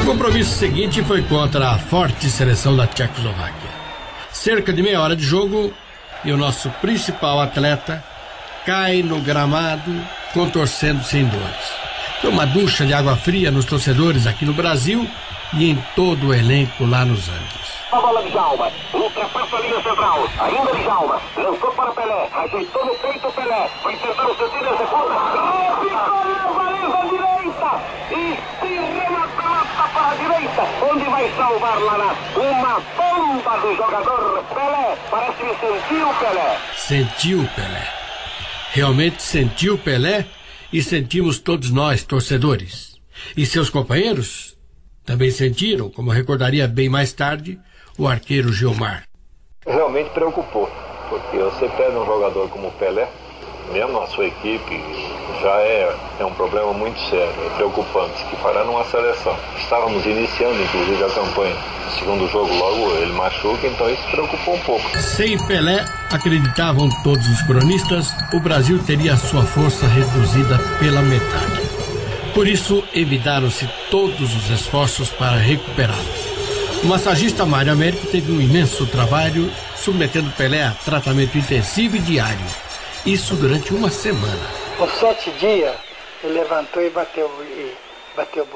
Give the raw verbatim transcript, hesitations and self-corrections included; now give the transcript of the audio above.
O compromisso seguinte foi contra a forte seleção da Tchecoslováquia. Cerca de meia hora de jogo e o nosso principal atleta cai no gramado, contorcendo-se em dores. Foi uma ducha de água fria nos torcedores aqui no Brasil e em todo o elenco lá nos Andes. A bola de Djalma, ultrapassa a linha central, ainda de Djalma, lançou para Pelé, ajeitou no peito Pelé, foi tentar o sentido, executa, ficou na baliza direita, e se remata para a direita, onde vai salvar lá na, uma bomba do jogador Pelé, parece que sentiu Pelé. Sentiu Pelé. Realmente sentiu Pelé e sentimos todos nós, torcedores. E seus companheiros também sentiram, como recordaria bem mais tarde, o arqueiro Gilmar. Realmente preocupou, porque você perde um jogador como o Pelé, mesmo a sua equipe, já é, é um problema muito sério, é preocupante, que fará numa seleção. Estávamos iniciando, inclusive, a campanha. No segundo jogo, logo, ele machuca, então isso preocupou um pouco. Sem Pelé, acreditavam todos os cronistas, o Brasil teria a sua força reduzida pela metade. Por isso, evitaram-se todos os esforços para recuperá-lo. O massagista Mário Américo teve um imenso trabalho, submetendo Pelé a tratamento intensivo e diário. Isso durante uma semana. Com sete dias, ele levantou e bateu, e bateu